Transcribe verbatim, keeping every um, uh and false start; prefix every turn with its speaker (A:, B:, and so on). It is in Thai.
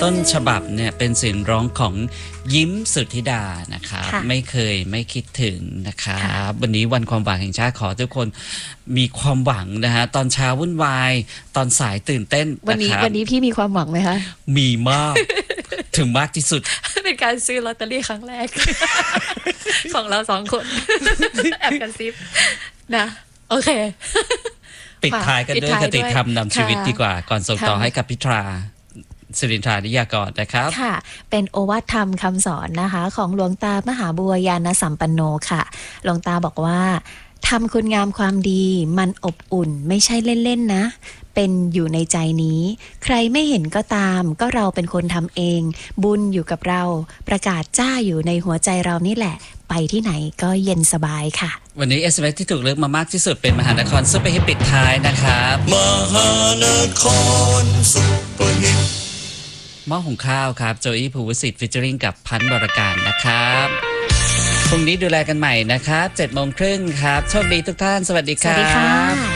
A: ต้นฉบับเนี่ยเป็นเสียงร้องของยิ้มสุทธิดานะครับไม่เคยไม่คิดถึงนะครับวันนี้วันความหวังแห่งชาติขอทุกคนมีความหวังนะฮะตอนเช้าวุ่นวายตอนสายตื่นเต้น
B: วันนี้วันนี้พี่มีความหวังไหมคะ
A: มีมากถึงมากที่สุด
B: เป็นการซื้อลอตเตอรี่ครั้งแรก ของเราสองคน แอบกันซิปนะโอเค
A: ปิดท้ายกันด้วยคติธรรมนำชีวิตดีกว่าก่อนส่งต่อให้กับพิตราสิรินทรานิยากรนะครับ
B: ค่ะเป็นโอวาทธรรมคำสอนนะคะของหลวงตามหาบัวยานสัมปันโนค่ะหลวงตาบอกว่าทำคุณงามความดีมันอบอุ่นไม่ใช่เล่นๆนะเป็นอยู่ในใจนี้ใครไม่เห็นก็ตามก็เราเป็นคนทำเองบุญอยู่กับเราประกาศจ้าอยู่ในหัวใจเรานี่แหละไปที่ไหนก็เย็นสบายค่ะ
A: วันนี้ เอส เอ็ม เอส ที่ถูกเลือกมามากที่สุดเป็นมหานครซุปเปอร์ฮิตปิดท้ายนะครับ
C: มหานครซุปเปอร์ฮิต
A: หม้อหุงข้าวครับโจอี้ภูวสิทธิ์ฟิชเจอริงกับพันธ์วรการนะครับพรุ่งนี้ดูแลกันใหม่นะครับเจ็ดโมงครึ่งครับโชคดีทุกท่านสวัสดีครับ